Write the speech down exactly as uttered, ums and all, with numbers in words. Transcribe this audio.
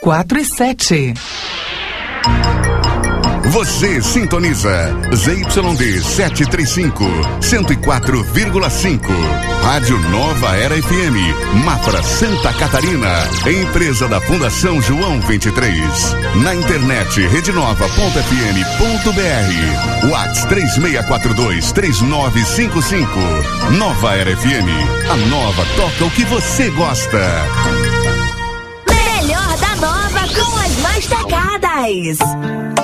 quatro e sete. Você sintoniza Z Y D setecentos e trinta e cinco, cento e quatro vírgula cinco. Rádio Nova Era F M, Mafra, Santa Catarina. Empresa da Fundação João vinte e três. Na internet redenova ponto f m ponto b r. WhatsApp três seis quatro dois, três nove cinco cinco. Nova Era F M. A Nova toca o que você gosta. Melhor da Nova com as mais tocadas.